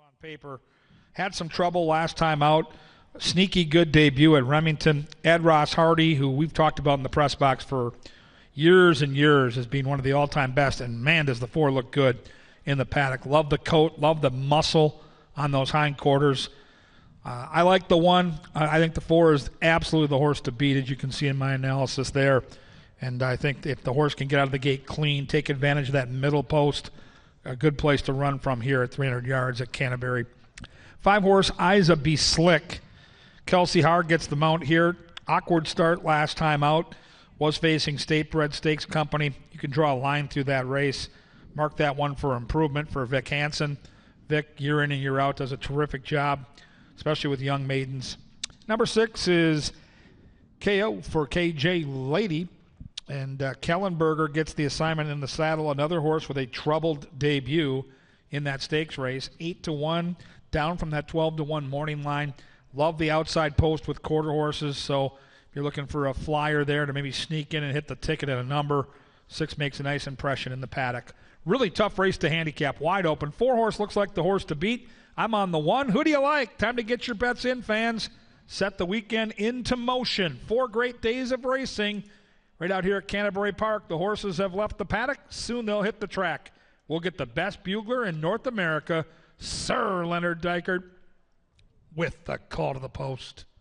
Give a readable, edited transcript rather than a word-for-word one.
on paper. Had some trouble last time out. Sneaky good debut at Remington. Ed Ross Hardy, who we've talked about in the press box for years and years as being one of the all-time best. And, man, does the 4 look good in the paddock. Love the coat. Love the muscle on those hindquarters. I like the 1. I think the 4 is absolutely the horse to beat, as you can see in my analysis there. And I think if the horse can get out of the gate clean, take advantage of that middle post, a good place to run from here at 300 yards at Canterbury. 5-horse Isa Be Slick. Kelsey Hard gets the mount here. Awkward start last time out. Was facing State Bred Stakes Company. You can draw a line through that race. Mark that one for improvement for Vic Hansen. Vic, year in and year out, does a terrific job, especially with young maidens. Number 6 is KO for KJ Lady. And Kellenberger gets the assignment in the saddle. Another horse with a troubled debut in that stakes race. 8-1, down from that 12-1 morning line. Love the outside post with quarter horses, so if you're looking for a flyer there to maybe sneak in and hit the ticket at a number, 6 makes a nice impression in the paddock. Really tough race to handicap, wide open. 4-horse looks like the horse to beat. I'm on the 1. Who do you like? Time to get your bets in, fans. Set the weekend into motion. 4 great days of racing right out here at Canterbury Park. The horses have left the paddock. Soon they'll hit the track. We'll get the best bugler in North America, Sir Leonard Dykert, with the call to the post.